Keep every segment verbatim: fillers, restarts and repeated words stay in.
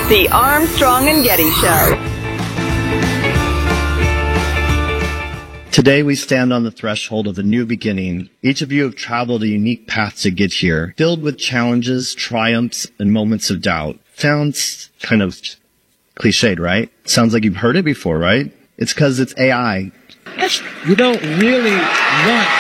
The Armstrong and Getty Show. Today we stand on the threshold of a new beginning. Each of you have traveled a unique path to get here, filled with challenges, triumphs, and moments of doubt. Sounds kind of cliched, right? Sounds like you've heard it before, right? It's because it's A I. You don't really want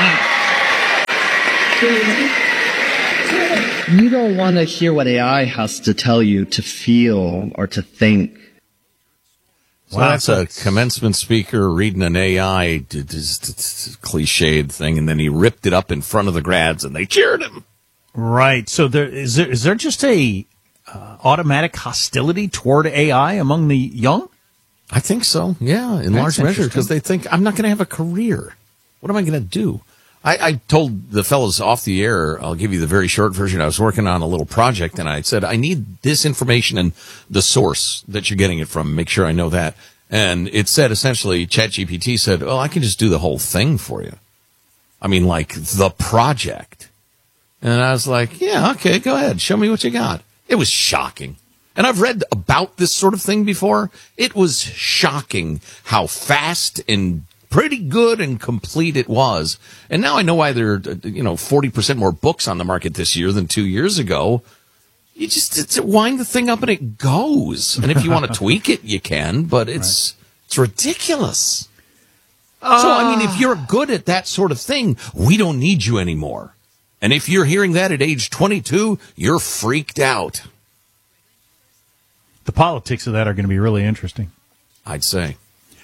You don't want to hear what A I has to tell you to feel or to think. So wow, that's a commencement speaker reading an A I cliched thing, and then he ripped it up in front of the grads, and they cheered him. Right. So there is there is there just a uh, automatic hostility toward A I among the young? I think so. Yeah, in That's large measure, because they think I'm not going to have a career. What am I going to do? I, I told the fellows off the air, I'll give you the very short version. I was working on a little project, and I said, I need this information and the source that you're getting it from. Make sure I know that. And it said, essentially, ChatGPT said, oh, I can just do the whole thing for you. I mean, like, the project. And I was like, yeah, okay, go ahead. Show me what you got. It was shocking. And I've read about this sort of thing before. It was shocking how fast and pretty good and complete it was. And now I know why there are, you know, forty percent more books on the market this year than two years ago. You just it's, wind the thing up and it goes. And if you want to tweak it, you can, but it's right. it's ridiculous. Uh, so, I mean, if you're good at that sort of thing, we don't need you anymore. And if you're hearing that at age twenty-two, you're freaked out. The politics of that are going to be really interesting, I'd say.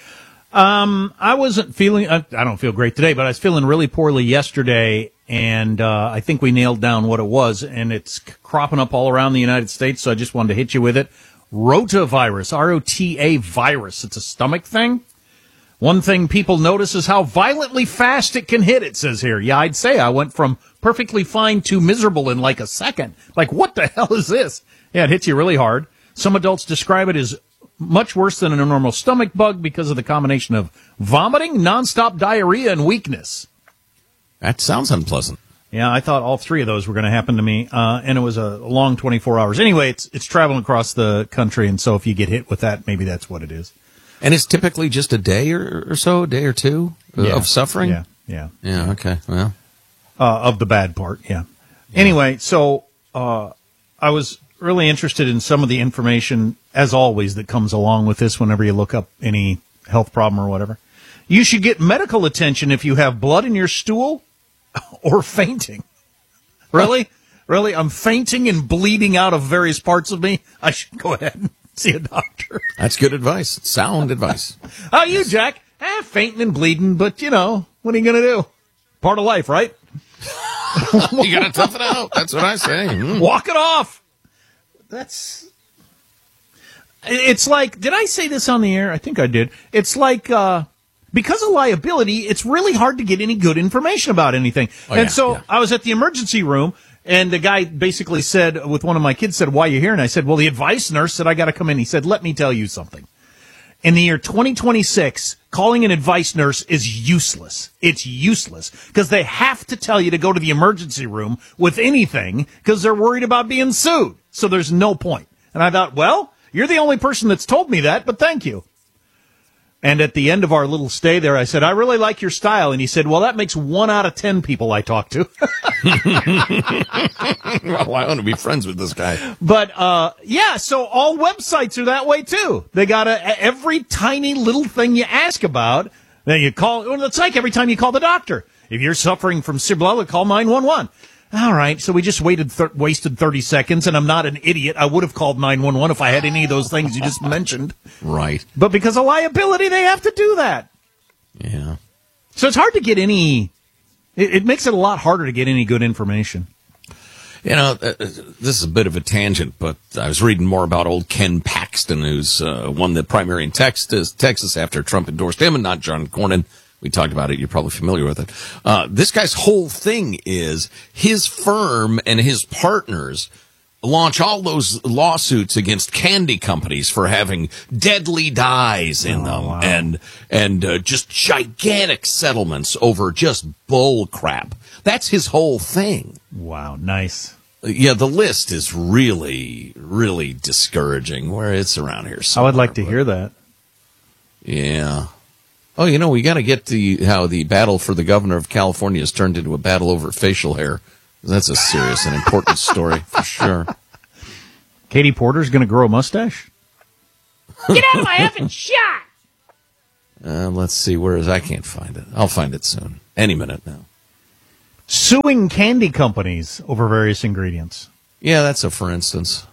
Um, I wasn't feeling, I, I don't feel great today, but I was feeling really poorly yesterday, and uh, I think we nailed down what it was, and it's cropping up all around the United States, so I just wanted to hit you with it. Rotavirus, R O T A virus. It's a stomach thing. One thing people notice is how violently fast it can hit, it says here. Yeah, I'd say I went from perfectly fine to miserable in like a second. Like, what the hell is this? Yeah, it hits you really hard. Some adults describe it as much worse than a normal stomach bug because of the combination of vomiting, nonstop diarrhea, and weakness. That sounds unpleasant. Yeah, I thought all three of those were going to happen to me, uh, and it was a long twenty-four hours. Anyway, it's it's traveling across the country, and so if you get hit with that, maybe that's what it is. And it's typically just a day or, or so, a day or two yeah. of suffering? Yeah, yeah. Yeah, okay, well. Uh, of the bad part, yeah. yeah. Anyway, so uh, I was really interested in some of the information, as always, that comes along with this whenever you look up any health problem or whatever. You should get medical attention if you have blood in your stool or fainting. Really? Really? I'm fainting and bleeding out of various parts of me? I should go ahead and see a doctor. That's good advice. Sound advice. How you, Jack? Eh, fainting and bleeding, but, you know, what are you going to do? Part of life, right? You got to tough it out. That's what I say. Mm. Walk it off. That's, it's like, did I say this on the air? I think I did. It's like, uh, because of liability, it's really hard to get any good information about anything. Oh, and yeah, so yeah. I was at the emergency room, and the guy basically said, with one of my kids, said, why are you here? And I said, well, the advice nurse said I got to come in. He said, let me tell you something. In the year twenty twenty-six, calling an advice nurse is useless. It's useless because they have to tell you to go to the emergency room with anything because they're worried about being sued. So there's no point. And I thought, well, you're the only person that's told me that, but thank you. And at the end of our little stay there, I said, I really like your style. And he said, well, that makes one out of ten people I talk to. Well, I want to be friends with this guy. But, uh, yeah, so all websites are that way, too. They got a, every tiny little thing you ask about, then you call, well, it's like every time you call the doctor. If you're suffering from Cibla, call nine one one. All right, so we just waited, th- wasted thirty seconds, and I'm not an idiot. I would have called nine one one if I had any of those things you just mentioned. Right. But because of liability, they have to do that. Yeah. So it's hard to get any, it, it makes it a lot harder to get any good information. You know, uh, this is a bit of a tangent, but I was reading more about old Ken Paxton, who's uh, won the primary in Texas, Texas after Trump endorsed him, and not John Cornyn. We talked about it. You're probably familiar with it. Uh, this guy's whole thing is his firm and his partners launch all those lawsuits against candy companies for having deadly dyes in oh, them wow. and and uh, just gigantic settlements over just bull crap. That's his whole thing. Wow, nice. Yeah, the list is really, really discouraging where it's around here. I would like to hear that. Yeah. Oh, you know, we got to get to how the battle for the governor of California has turned into a battle over facial hair. That's a serious and important story for sure. Katie Porter's going to grow a mustache? Get out of my effing shot! Uh, let's see, where is I can't find it. I'll find it soon. Any minute now. Suing candy companies over various ingredients. Yeah, that's a for instance.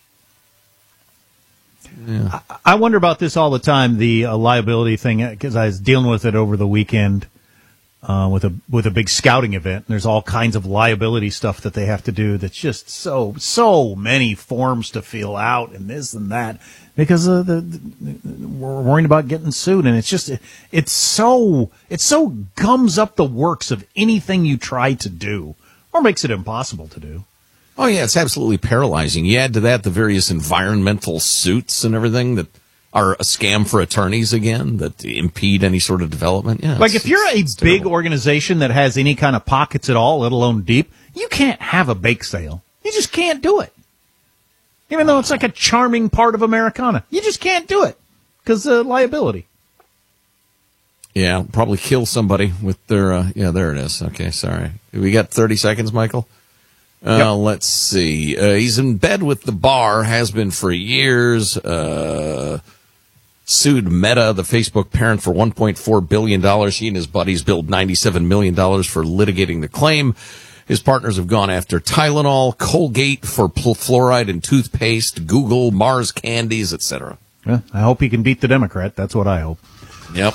Yeah. I, I wonder about this all the time, the uh, liability thing, because I was dealing with it over the weekend uh, with a with a big scouting event. And there's all kinds of liability stuff that they have to do that's just so, so many forms to fill out and this and that because uh, the, the, we're worrying about getting sued. And it's just, it, it's so, it so gums up the works of anything you try to do or makes it impossible to do. Oh, yeah, it's absolutely paralyzing. You add to that the various environmental suits and everything that are a scam for attorneys again, that impede any sort of development. Yeah, like if you're a big terrible. organization that has any kind of pockets at all, let alone deep, you can't have a bake sale. You just can't do it. Even though it's like a charming part of Americana. You just can't do it because of liability. Yeah, probably kill somebody with their, uh, yeah, there it is. Okay, sorry. We got thirty seconds, Michael? Uh, yep. Let's see. Uh, he's in bed with the bar, has been for years. Uh, sued Meta, the Facebook parent, for one point four billion dollars. He and his buddies billed ninety-seven million dollars for litigating the claim. His partners have gone after Tylenol, Colgate for pl- fluoride in toothpaste, Google, Mars candies, et cetera. Yeah, I hope he can beat the Democrat. That's what I hope. Yep.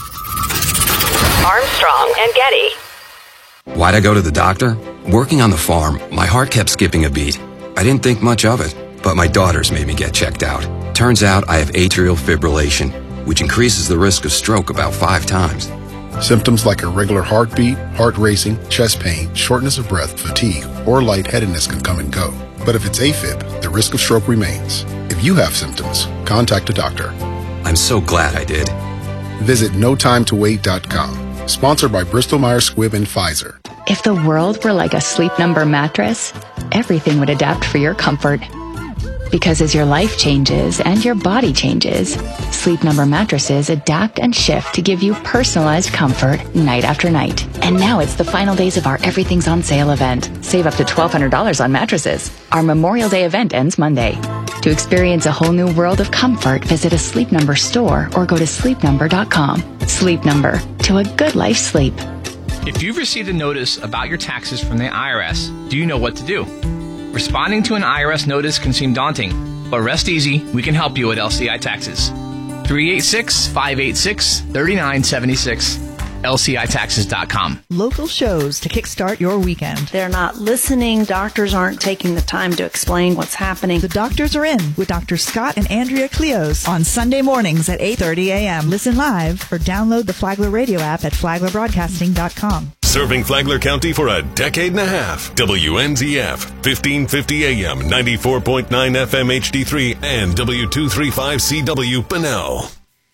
Armstrong and Getty. Why'd I go to the doctor? Working on the farm, my heart kept skipping a beat. I didn't think much of it, but my daughters made me get checked out. Turns out I have atrial fibrillation, which increases the risk of stroke about five times. Symptoms like irregular heartbeat, heart racing, chest pain, shortness of breath, fatigue, or lightheadedness can come and go. But if it's AFib, the risk of stroke remains. If you have symptoms, contact a doctor. I'm so glad I did. Visit no time to wait dot com. Sponsored by Bristol Myers Squibb and Pfizer. If the world were like a Sleep Number mattress, everything would adapt for your comfort. Because as your life changes and your body changes, Sleep Number mattresses adapt and shift to give you personalized comfort night after night. And now it's the final days of our Everything's on Sale event. Save up to twelve hundred dollars on mattresses. Our Memorial Day event ends Monday. To experience a whole new world of comfort, visit a Sleep Number store or go to sleep number dot com. Sleep Number, to a good life sleep. If you've received a notice about your taxes from the I R S, do you know what to do? Responding to an I R S notice can seem daunting, but rest easy, we can help you at L C I Taxes. three eight six, five eight six, three nine seven six, L C I taxes dot com. Local shows to kickstart your weekend. They're not listening. Doctors aren't taking the time to explain what's happening. The Doctors Are In with Doctor Scott and Andrea Cleos on Sunday mornings at eight thirty a.m. Listen live or download the Flagler Radio app at flagler broadcasting dot com. Serving Flagler County for a decade and a half. W N Z F, fifteen fifty A M, ninety-four point nine F M H D three, and W two thirty-five C W Bunnell.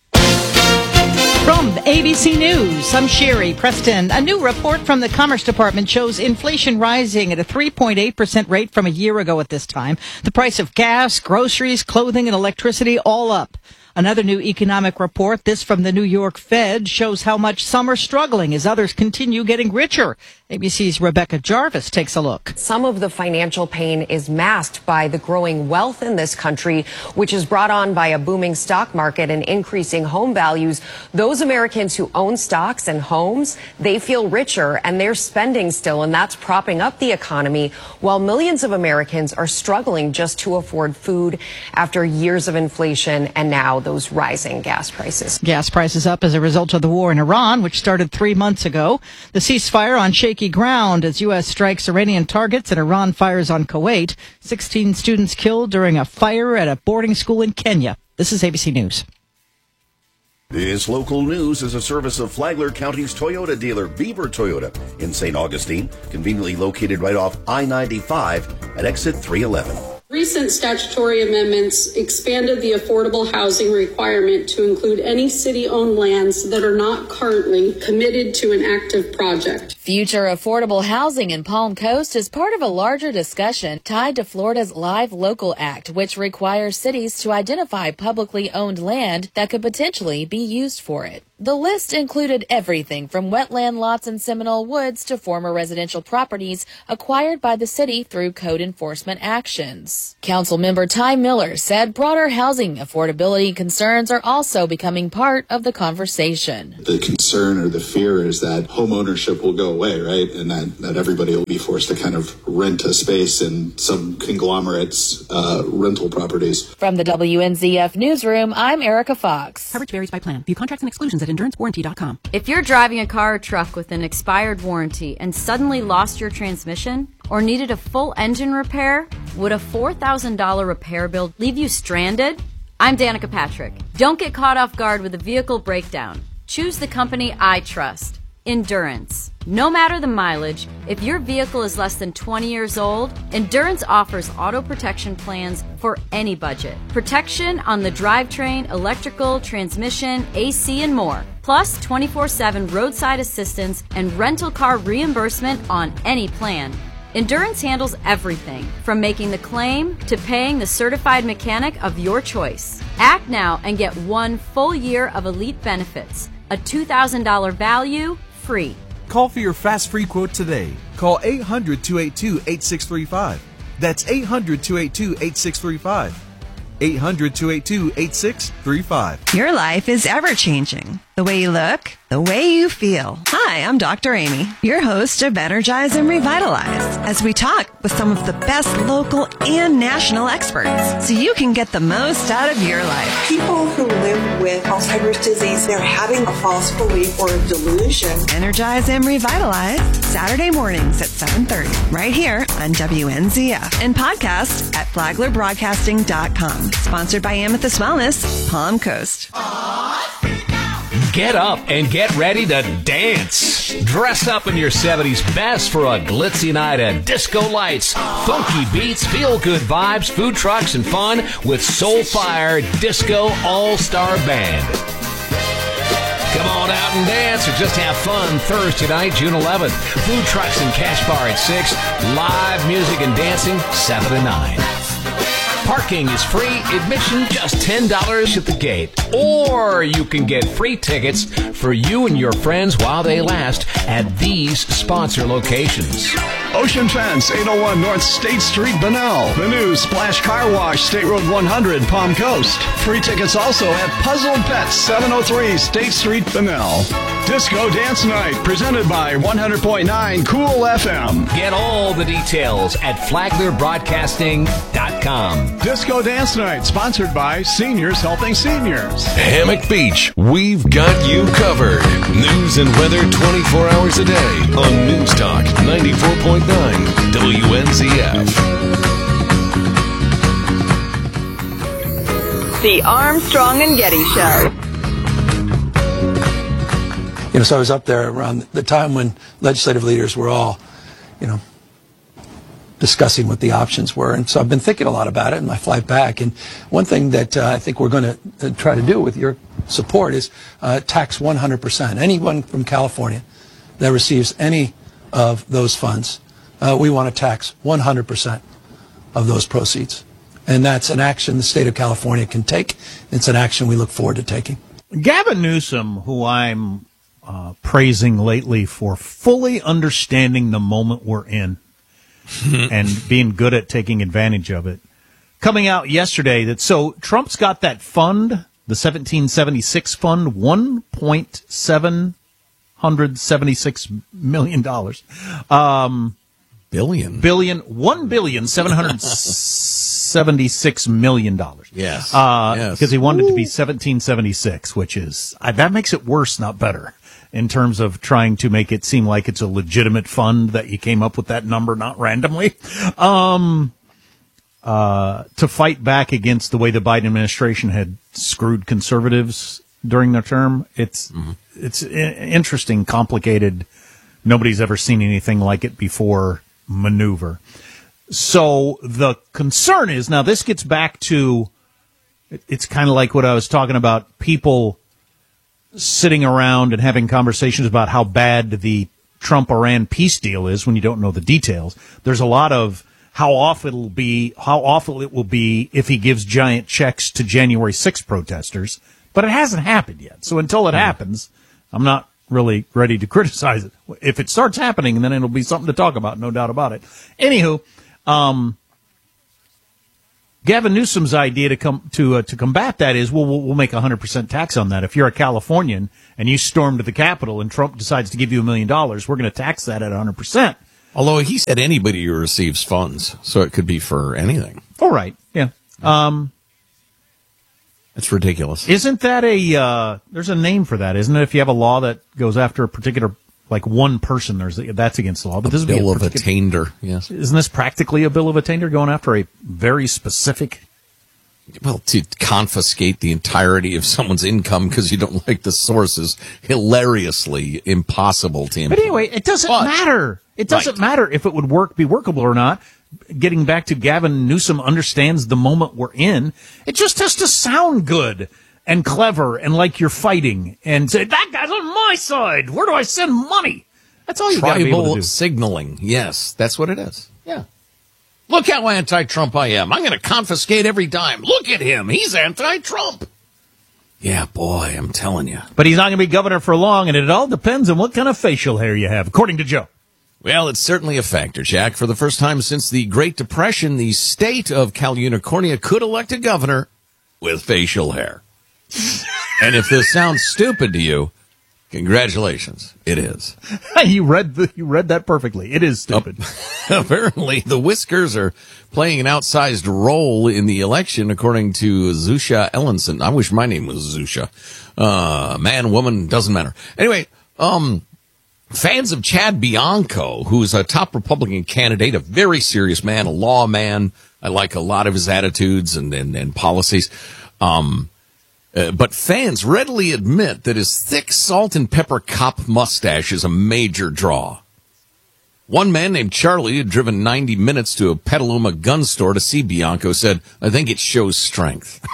From A B C News, I'm Sherry Preston. A new report from the Commerce Department shows inflation rising at a three point eight percent rate from a year ago at this time. The price of gas, groceries, clothing, and electricity all up. Another new economic report, this from the New York Fed, shows how much some are struggling as others continue getting richer. A B C's Rebecca Jarvis takes a look. Some of the financial pain is masked by the growing wealth in this country, which is brought on by a booming stock market and increasing home values. Those Americans who own stocks and homes, they feel richer and they're spending still, and that's propping up the economy, while millions of Americans are struggling just to afford food after years of inflation and now those rising gas prices. Gas prices up as a result of the war in Iran, which started three months ago. The ceasefire on shaky ground as U S strikes Iranian targets and Iran fires on Kuwait. sixteen students killed during a fire at a boarding school in Kenya. This is A B C News. This local news is a service of Flagler County's Toyota dealer, Beaver Toyota, in Saint Augustine, conveniently located right off I ninety-five at exit three eleven. Recent statutory amendments expanded the affordable housing requirement to include any city-owned lands that are not currently committed to an active project. Future affordable housing in Palm Coast is part of a larger discussion tied to Florida's Live Local Act, which requires cities to identify publicly owned land that could potentially be used for it. The list included everything from wetland lots in Seminole Woods to former residential properties acquired by the city through code enforcement actions. Councilmember Ty Miller said broader housing affordability concerns are also becoming part of the conversation. The concern or the fear is that home ownership will go away, right? And that, that everybody will be forced to kind of rent a space in some conglomerates' uh, rental properties. From the W N Z F newsroom, I'm Erica Fox. Coverage varies by plan. View contracts and exclusions at endurance warranty dot com. If you're driving a car or truck with an expired warranty and suddenly lost your transmission or needed a full engine repair, would a four thousand dollars repair bill leave you stranded? I'm Danica Patrick. Don't get caught off guard with a vehicle breakdown. Choose the company I trust, Endurance. No matter the mileage, if your vehicle is less than twenty years old, Endurance offers auto protection plans for any budget. Protection on the drivetrain, electrical, transmission, A C, and more. Plus twenty-four seven roadside assistance and rental car reimbursement on any plan. Endurance handles everything, from making the claim to paying the certified mechanic of your choice. Act now and get one full year of elite benefits. A two thousand dollars value, free. Call for your fast free quote today. Call eight hundred, two eight two, eight six three five. That's eight hundred, two eight two, eight six three five. eight hundred, two eight two, eight six three five. Your life is ever-changing. The way you look, the way you feel. Hi, I'm Doctor Amy, your host of Energize and Revitalize, as we talk with some of the best local and national experts so you can get the most out of your life. People who live with Alzheimer's disease, they're having a false belief or a delusion. Energize and Revitalize, Saturday mornings at seven thirty, right here on W N Z F, and podcast at flagler broadcasting dot com. Sponsored by Amethyst Wellness, Palm Coast. Get up and get ready to dance. Dress up in your seventies best for a glitzy night of disco lights, funky beats, feel-good vibes, food trucks, and fun with Soulfire Disco All-Star Band. Come on out and dance or just have fun Thursday night, June eleventh. Food trucks and cash bar at six. Live music and dancing seven to nine. Parking is free, admission just ten dollars at the gate. Or you can get free tickets for you and your friends while they last at these sponsor locations. Ocean Fence, eight oh one North State Street, Bunnell. The new Splash Car Wash, State Road one hundred, Palm Coast. Free tickets also at Puzzle Pets, seven oh three State Street, Bunnell. Disco Dance Night, presented by one hundred point nine Cool F M. Get all the details at flagler broadcasting dot com. Disco Dance Night, sponsored by Seniors Helping Seniors. Hammock Beach, we've got you covered. News and weather twenty-four hours a day on News Talk ninety-four point nine W N Z F. The Armstrong and Getty Show. You know, so I was up there around the time when legislative leaders were all, you know, discussing what the options were. And so I've been thinking a lot about it in my flight back. And one thing that uh, I think we're going to uh, try to do with your support is uh, tax one hundred percent. Anyone from California that receives any of those funds, uh, we want to tax one hundred percent of those proceeds. And that's an action the state of California can take. It's an action we look forward to taking. Gavin Newsom, who I'm uh, praising lately for fully understanding the moment we're in and being good at taking advantage of it, coming out yesterday that so Trump's got that fund, the seventeen seventy-six fund, one point seven seven six million dollars. Um, billion. Billion. one billion seven hundred seventy-six million dollars. Yes. Uh, yes. Because he wanted it to be seventeen seventy-six, which is, uh, that makes it worse, not better, in terms of trying to make it seem like it's a legitimate fund that you came up with that number, not randomly. Um, uh, to fight back against the way the Biden administration had screwed conservatives during their term. It's, mm-hmm. it's I- interesting, complicated, nobody's ever seen anything like it before maneuver. So the concern is, now this gets back to, it's kind of like what I was talking about, people sitting around and having conversations about how bad the Trump-Iran peace deal is when you don't know the details. There's a lot of how awful it'll be, how awful it will be if he gives giant checks to January sixth protesters. But it hasn't happened yet. So until it happens, I'm not really ready to criticize it. If it starts happening, then it'll be something to talk about, no doubt about it. Anywho, um, Gavin Newsom's idea to come to uh, to combat that is, well, we'll, we'll make a one hundred percent tax on that. If you're a Californian and you storm to the Capitol and Trump decides to give you a million dollars, we're going to tax that at one hundred percent. Although he said anybody who receives funds, so it could be for anything. All right, yeah. Um, It's ridiculous. Isn't that a, uh, there's a name for that, isn't it? If you have a law that goes after a particular, like one person, there's that's against the law. But this a would be bill a of attainder, yes. Isn't this practically a bill of attainder going after a very specific? Well, to confiscate the entirety of someone's income because you don't like the source is hilariously impossible to implement. But anyway, it doesn't but, matter. It doesn't right. matter if it would work, be workable or not. Getting back to Gavin Newsom understands the moment we're in. It just has to sound good and clever and like you're fighting and say, that guy's on my side. Where do I send money? That's all you got to be able to do. Signaling. Yes, that's what it is. Yeah. Look how anti-Trump I am. I'm going to confiscate every dime. Look at him. He's anti-Trump. Yeah, boy, I'm telling you. But he's not going to be governor for long, and it all depends on what kind of facial hair you have, according to Joe. Well, it's certainly a factor, Jack. For the first time since the Great Depression, the state of Cal Unicornia could elect a governor with facial hair. And if this sounds stupid to you, congratulations, it is. you read the, you read that perfectly. It is stupid. Uh, apparently, the whiskers are playing an outsized role in the election, according to Zusha Ellenson. I wish my name was Zusha. Uh, man, woman, doesn't matter. Anyway, um... fans of Chad Bianco, who's a top Republican candidate, a very serious man, a lawman. I like a lot of his attitudes and, and, and policies. Um, uh, but fans readily admit that his thick salt and pepper cop mustache is a major draw. One man named Charlie had driven ninety minutes to a Petaluma gun store to see Bianco said, I think it shows strength.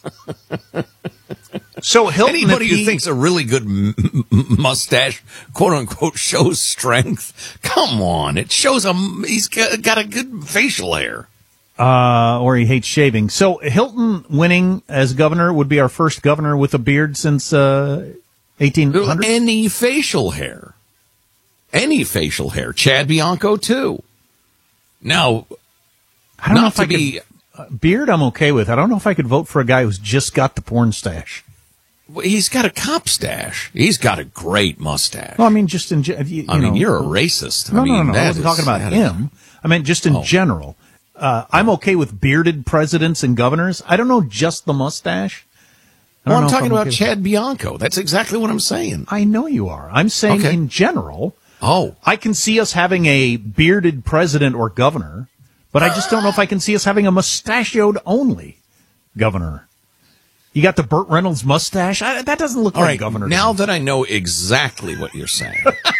So Hilton, anybody he, who thinks a really good m- m- mustache, quote unquote, shows strength, come on, it shows him he's got, got a good facial hair. Uh, or he hates shaving. So Hilton winning as governor would be our first governor with a beard since uh, eighteen hundred. Any facial hair, any facial hair. Chad Bianco too. Now, I don't not know if to I be could, uh, beard. I'm okay with. I don't know if I could vote for a guy who's just got the porn stash. He's got a cop stash. He's got a great mustache. Well, I mean, just in you, you I mean, know, you're a racist. No, I mean, no, no, no. I wasn't is, talking about him. Is... I mean, just in oh. general. Uh, I'm okay with bearded presidents and governors. I don't know just the mustache. Well, I'm talking I'm about okay Chad Bianco. That's exactly what I'm saying. I know you are. I'm saying okay. in general. Oh. I can see us having a bearded president or governor, but I just don't know if I can see us having a mustachioed only governor. You got the Burt Reynolds mustache? I, that doesn't look All like right, governor. Now that I know exactly what you're saying.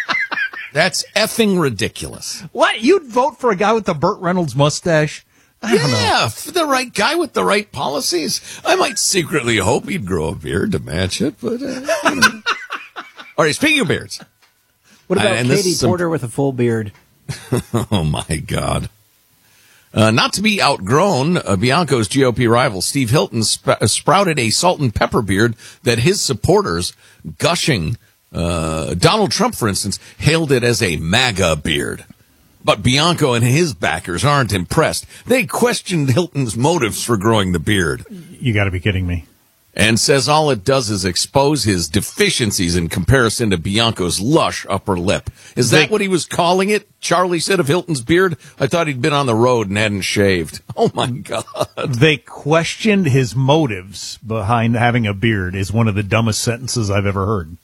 That's effing ridiculous. What? You'd vote for a guy with the Burt Reynolds mustache? I don't yeah, know. For the right guy with the right policies. I might secretly hope he'd grow a beard to match it, but... Uh, you know. All right, speaking of beards. What about uh, Katie Porter some... with a full beard? Oh, my God. Uh, not to be outgrown, uh, Bianco's G O P rival Steve Hilton sp- sprouted a salt and pepper beard that his supporters, gushing... Uh, Donald Trump, for instance, hailed it as a MAGA beard. But Bianco and his backers aren't impressed. They questioned Hilton's motives for growing the beard. You got to be kidding me. And says all it does is expose his deficiencies in comparison to Bianco's lush upper lip. Is that they, what he was calling it? Charlie said of Hilton's beard? I thought he'd been on the road and hadn't shaved. Oh, my God. They questioned his motives behind having a beard is one of the dumbest sentences I've ever heard.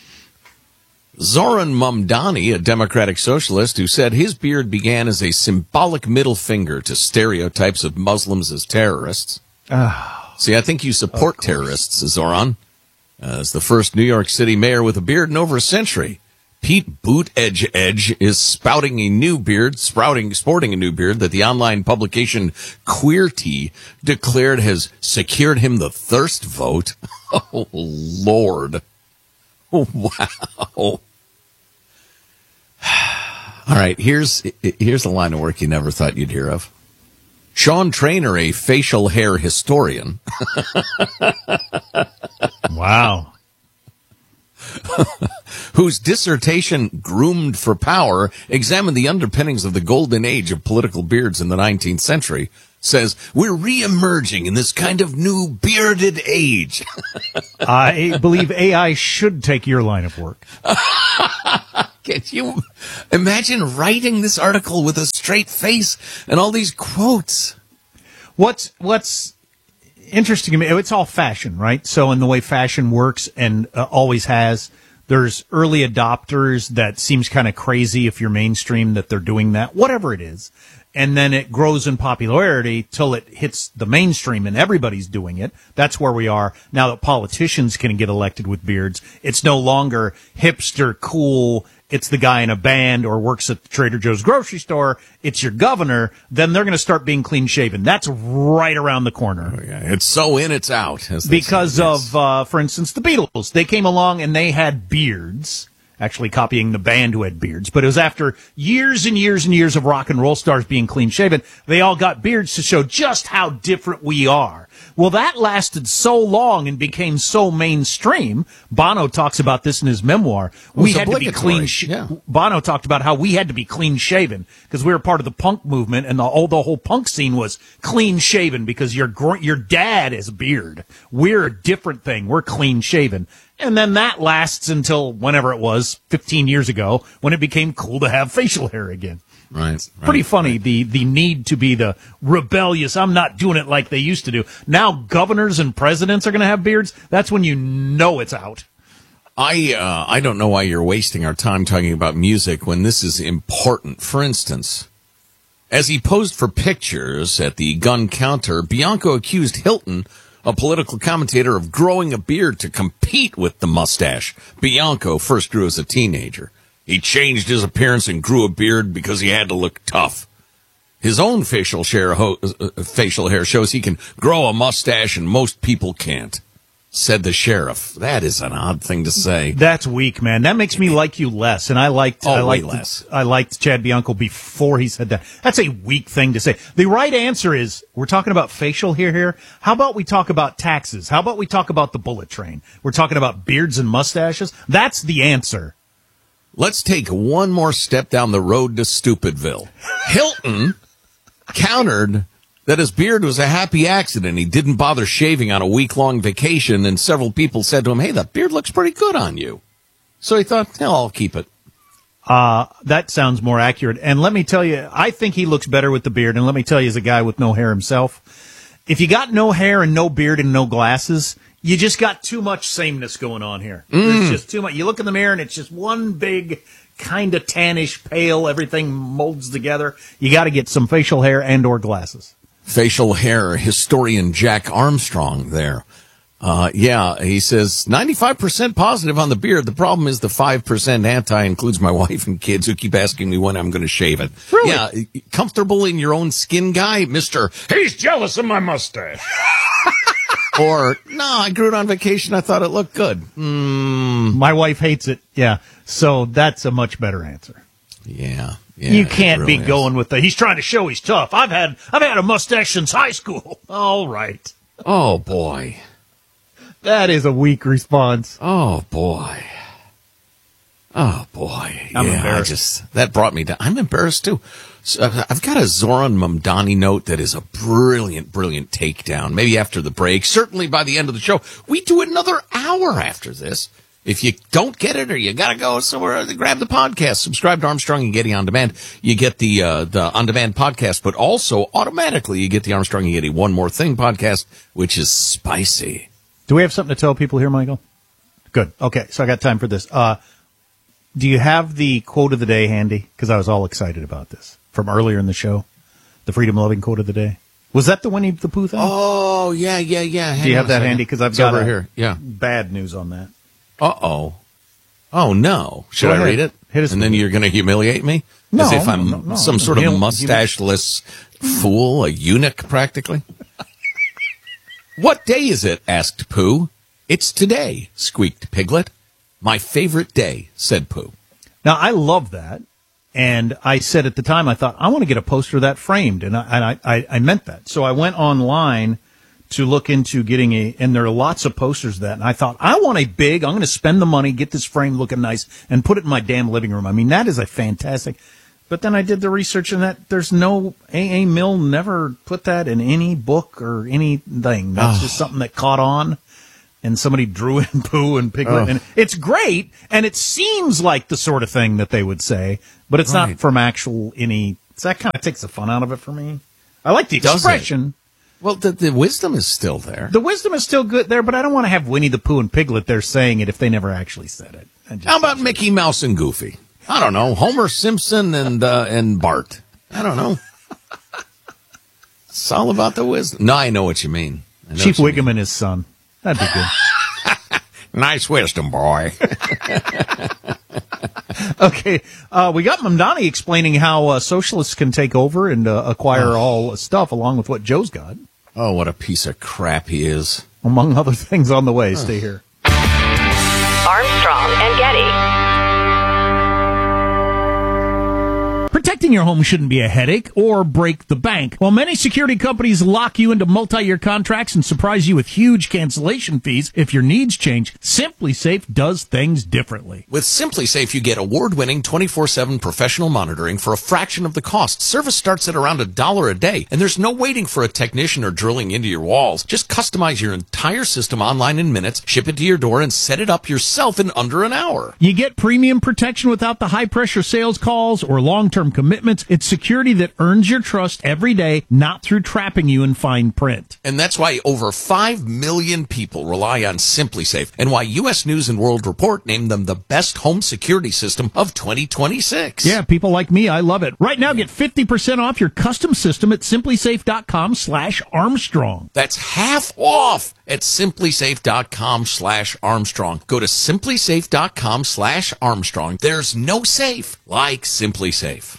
Zoran Mamdani, a Democratic socialist, who said his beard began as a symbolic middle finger to stereotypes of Muslims as terrorists. Oh, See, I think you support terrorists, Zoran. Uh, as the first New York City mayor with a beard in over a century, Pete Buttigieg Edge is spouting a new beard, sprouting, sporting a new beard that the online publication Queerty declared has secured him the thirst vote. Oh, Lord. Oh, wow. All right, here's here's a line of work you never thought you'd hear of. Sean Trainer, a facial hair historian. Wow. Whose dissertation, Groomed for Power, examined the underpinnings of the golden age of political beards in the nineteenth century, says, we're re-emerging in this kind of new bearded age. I believe A I should take your line of work. Can you imagine writing this article with a straight face and all these quotes? What's what's interesting to me, it's all fashion, right? So in the way fashion works and uh, always has, there's early adopters that seems kind of crazy if you're mainstream that they're doing that, whatever it is. And then it grows in popularity till it hits the mainstream and everybody's doing it. That's where we are now that politicians can get elected with beards. It's no longer hipster cool. It's the guy in a band or works at the Trader Joe's grocery store. It's your governor. Then they're going to start being clean shaven. That's right around the corner. Oh, yeah. It's so in, it's out. Because of, uh, for instance, the Beatles. They came along and they had beards. Actually copying the band who had beards. But it was after years and years and years of rock and roll stars being clean-shaven, they all got beards to show just how different we are. Well, that lasted so long and became so mainstream. Bono talks about this in his memoir. We had to be clean. Sh- yeah. Bono talked about how we had to be clean-shaven because we were part of the punk movement, and the, all, the whole punk scene was clean-shaven because your gr- your dad has a beard. We're a different thing. We're clean-shaven. And then that lasts until whenever it was, fifteen years ago, when it became cool to have facial hair again. Right. It's pretty right, funny, right. the the need to be the rebellious, I'm not doing it like they used to do. Now governors and presidents are going to have beards. That's when you know it's out. I uh, I don't know why you're wasting our time talking about music when this is important. For instance, as he posed for pictures at the gun counter, Bianco accused Hilton, a political commentator, of growing a beard to compete with the mustache Bianco first grew as a teenager. He changed his appearance and grew a beard because he had to look tough. His own facial hair, ho- uh, facial hair shows he can grow a mustache and most people can't, said the sheriff. That is an odd thing to say. That's weak, man. That makes me like you less. And I liked, oh, I liked, way less. I liked Chad Bianco before he said that. That's a weak thing to say. The right answer is, we're talking about facial hair here. How about we talk about taxes? How about we talk about the bullet train? We're talking about beards and mustaches. That's the answer. Let's take one more step down the road to Stupidville. Hilton countered that his beard was a happy accident. He didn't bother shaving on a week-long vacation, and several people said to him, hey, that beard looks pretty good on you. So he thought, hell, I'll keep it. Uh, that sounds more accurate. And let me tell you, I think he looks better with the beard. And let me tell you, as a guy with no hair himself, if you got no hair and no beard and no glasses, you just got too much sameness going on here. Mm. It's just too much. You look in the mirror and it's just one big kind of tannish, pale, everything molds together. You got to get some facial hair and or glasses. Facial hair historian Jack Armstrong there. Uh, yeah, he says ninety-five percent positive on the beard. The problem is the five percent anti includes my wife and kids who keep asking me when I'm going to shave it. Really? Yeah, comfortable in your own skin guy, Mister He's jealous of my mustache. Or, no, I grew it on vacation. I thought it looked good. Mm. My wife hates it. Yeah. So that's a much better answer. Yeah. yeah you can't really be is. going with the, he's trying to show he's tough. I've had, I've had a mustache since high school. All right. Oh, boy. That is a weak response. Oh, boy. Oh, boy. I'm yeah, embarrassed. I just, that brought me down. I'm embarrassed, too. So I've got a Zoran Mamdani note that is a brilliant, brilliant takedown. Maybe after the break, certainly by the end of the show. We do another hour after this. If you don't get it or you got to go somewhere, grab the podcast. Subscribe to Armstrong and Getty On Demand. You get the uh, the On Demand podcast, but also automatically you get the Armstrong and Getty One More Thing podcast, which is spicy. Do we have something to tell people here, Michael? Good. Okay, so I got time for this. Uh, do you have the quote of the day handy? Because I was all excited about this from earlier in the show. The freedom-loving quote of the day. Was that the Winnie the Pooh thing? Oh, yeah, yeah, yeah. Hang do you have on that handy? Because I've it's got over a here. Yeah. bad news on that. Uh-oh. Oh, no. Should Go I ahead. read it? Hit us and with then it. you're going to humiliate me? No, As if I'm no, no, no. some sort of Hum- mustacheless fool, a eunuch, practically. What day is it? Asked Pooh. It's today, squeaked Piglet. My favorite day, said Pooh. Now, I love that. And I said at the time, I thought, I want to get a poster of that framed. And I, and I, I, I meant that. So I went online to look into getting a, and there are lots of posters of that. And I thought, I want a big, I'm going to spend the money, get this frame looking nice, and put it in my damn living room. I mean, that is a fantastic. But then I did the research and that there's no, A A. Milne never put that in any book or anything. That's oh. just something that caught on. And somebody drew in Pooh and Piglet. Oh. And it's great, and it seems like the sort of thing that they would say, but it's right. not from actual any. So that kind of takes the fun out of it for me. I like the expression. Well, the, the wisdom is still there. The wisdom is still good there, but I don't want to have Winnie the Pooh and Piglet there saying it if they never actually said it. How about Mickey it. Mouse and Goofy? I don't know. Homer Simpson and uh, and Bart. I don't know. It's all about the wisdom. No, I know what you mean. Chief Wiggum and his son. That'd be good. Nice wisdom, boy. Okay, uh, we got Mamdani explaining how uh, socialists can take over and uh, acquire oh. all stuff along with what Joe's got. Oh, what a piece of crap he is. Among other things on the way. Oh. Stay here. Armstrong and Getty. Protecting your home shouldn't be a headache or break the bank. While many security companies lock you into multi-year contracts and surprise you with huge cancellation fees if your needs change, SimpliSafe does things differently. With SimpliSafe, you get award-winning twenty-four seven professional monitoring for a fraction of the cost. Service starts at around a dollar a day, and there's no waiting for a technician or drilling into your walls. Just customize your entire system online in minutes, ship it to your door, and set it up yourself in under an hour. You get premium protection without the high-pressure sales calls or long-term commitments. It's security that earns your trust every day, not through trapping you in fine print. And that's why over five million people rely on SimpliSafe, and why U S News and World Report named them the best home security system of twenty twenty-six. Yeah, people like me, I love it. Right now, get fifty percent off your custom system at SimpliSafe.com slash Armstrong. That's half off at SimpliSafe.com slash Armstrong. Go to SimpliSafe.com slash Armstrong. There's no safe like SimpliSafe.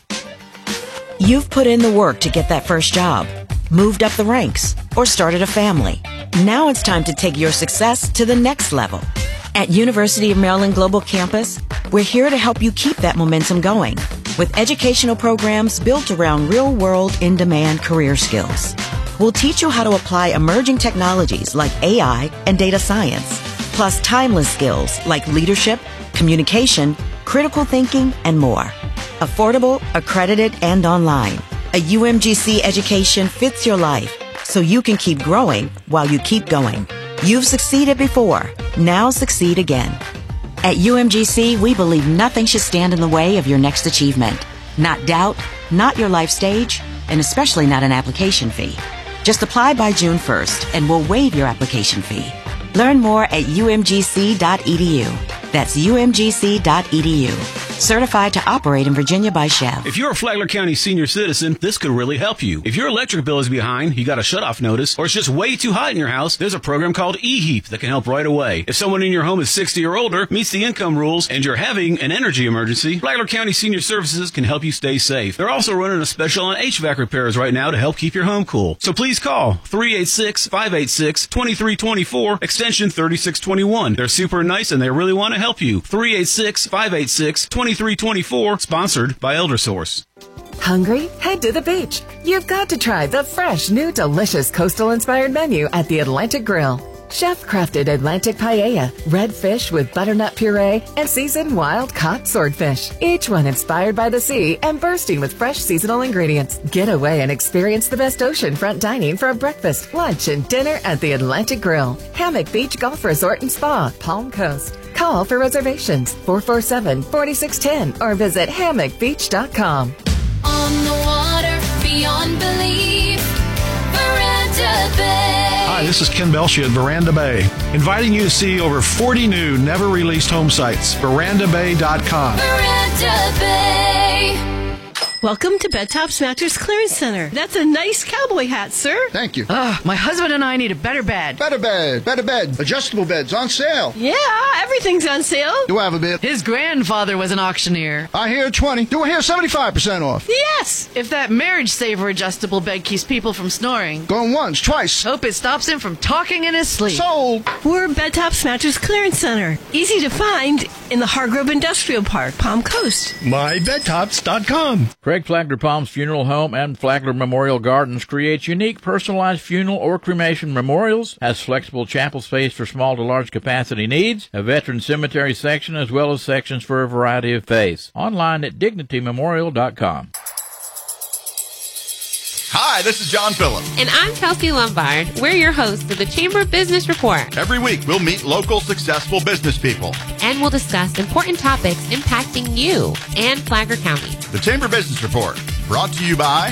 You've put in the work to get that first job, moved up the ranks, or started a family. Now it's time to take your success to the next level. At University of Maryland Global Campus, we're here to help you keep that momentum going with educational programs built around real-world, in-demand career skills. We'll teach you how to apply emerging technologies like A I and data science, plus timeless skills like leadership, communication, critical thinking, and more. Affordable, accredited, and online. A U M G C education fits your life, so you can keep growing while you keep going. You've succeeded before. Now succeed again. At U M G C, we believe nothing should stand in the way of your next achievement. Not doubt, not your life stage, and especially not an application fee. Just apply by June first, and we'll waive your application fee. Learn more at U M G C dot E D U. That's U M G C dot E D U. Certified to operate in Virginia by Chev. If you're a Flagler County senior citizen, this could really help you. If your electric bill is behind, you got a shutoff notice, or it's just way too hot in your house, there's a program called eHeap that can help right away. If someone in your home is sixty or older, meets the income rules, and you're having an energy emergency, Flagler County Senior Services can help you stay safe. They're also running a special on H V A C repairs right now to help keep your home cool. So please call three eight six, five eight six, two three two four, extension thirty-six twenty-one. They're super nice and they really want to help you. three eight six, five eight six, two three two four, sponsored by ElderSource. Hungry? Head to the beach. You've got to try the fresh, new, delicious coastal-inspired menu at the Atlantic Grill. Chef-crafted Atlantic paella, red fish with butternut puree, and seasoned wild-caught swordfish. Each one inspired by the sea and bursting with fresh seasonal ingredients. Get away and experience the best oceanfront dining for breakfast, lunch, and dinner at the Atlantic Grill. Hammock Beach Golf Resort and Spa, Palm Coast. Call for reservations, four four seven, four six one zero, or visit hammock beach dot com. On the water, beyond belief, Veranda Bay. Hi, this is Ken Belshia at Veranda Bay, inviting you to see over forty new, never-released home sites. veranda bay dot com. Veranda Bay. Welcome to Bed Tops Mattress Clearance Center. That's a nice cowboy hat, sir. Thank you. Ugh, my husband and I need a better bed. Better bed, better bed. Adjustable beds on sale. Yeah, everything's on sale. Do I have a bid? His grandfather was an auctioneer. I hear twenty. Do I hear seventy-five percent off? Yes, if that marriage saver adjustable bed keeps people from snoring. Going once, twice. Hope it stops him from talking in his sleep. Sold. We're Bed Tops Mattress Clearance Center. Easy to find in the Hargrove Industrial Park, Palm Coast. my bed tops dot com. Craig Flagler Palms Funeral Home and Flagler Memorial Gardens creates unique personalized funeral or cremation memorials, has flexible chapel space for small to large capacity needs, a veteran cemetery section, as well as sections for a variety of faiths. Online at dignity memorial dot com. Hi, this is John Phillips. And I'm Kelsey Lombard. We're your hosts of the Chamber Business Report. Every week, we'll meet local successful business people. And we'll discuss important topics impacting you and Flagler County. The Chamber Business Report, brought to you by